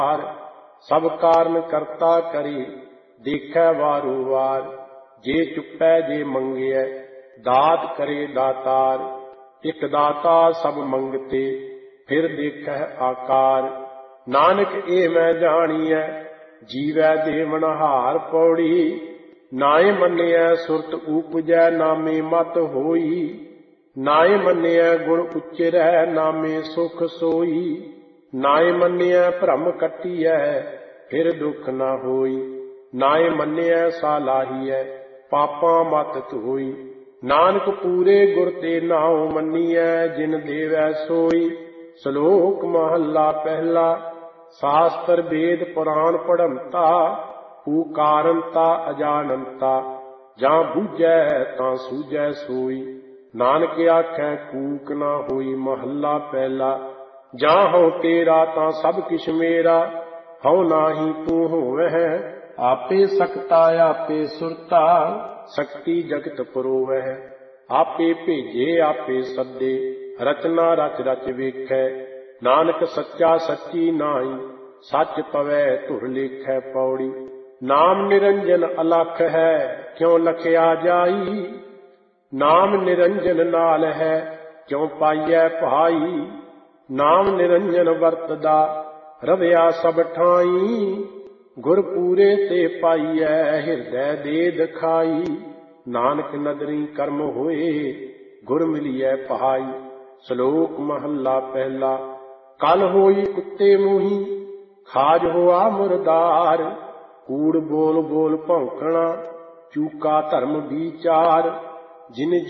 सब कारण करता करे, देखै वारो वार। जे चुपै जे मंगिए, दात करे दातार। एक दाता सब मंगते, फिर देखै आकार। नानक ए मैं जानिए, जीवै देवनहार। पौड़ी नाए मन्निए सुरत उपजै, नामे मत होई। नाए मन्निए गुण उच्चरै, नामे सुख सोई। नाए मन्निए भ्रम कटिए, फिर दुख न होई। नाए मन्निए सालाहिए, पापां मत धोई। नानक पूरे गुर ते नाउ मन्निए, जिन देवै सोई। श्लोक महला पहला। शास्त्र वेद पुराण पढ़ंता, उकारंता अजानंता। जां बूझै तां सूझै सोई, नानक आखै कूक न होई। महला पहला। जां हਉ तेरा तां सब किछ मेरा, हਉ नाहि तू होवैं। आपे सकता आपे सुरता, शक्ति जगत परोवै। आपे भेजे आपे सद्दे, रचना रच रच वेखै। नानक सच्चा सच्ची नाई, सच पवै धुर लेखै। पौड़ी नाम निरंजन अलख है, क्यों लखिया जाई। नाम निरंजन नाल है, क्यों पाइयै भाई। नाम निरंजन वरतदा, रविया सब ठाई। गुर पूरे ते पाइयै, हिरदै दे दिखाई। नानक नदरी कर्म होए, गुर मिलिए भाई। श्लोक महला पहला। कल होई कुत्ते मुही, खाज होआ मुरदार। कूड़ बोल बोल भौंकना, चूका धर्म विचार। जिन